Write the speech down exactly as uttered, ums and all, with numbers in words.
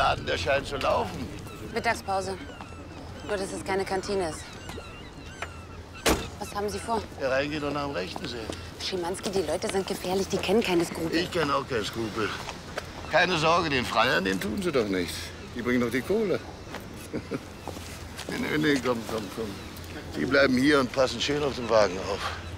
Laden, der scheint zu laufen. Mittagspause. Nur, dass es keine Kantine ist. Was haben Sie vor? Der reingeht und nach dem Rechten sehen. Schimanski, die Leute sind gefährlich, die kennen keine Skrupel. Ich kenne auch kein Skrupel. Keine Sorge, den Freiern, den tun sie doch nicht. Die bringen doch die Kohle. Nee, nee, nee, komm, komm, komm. Sie bleiben hier und passen schön auf den Wagen auf.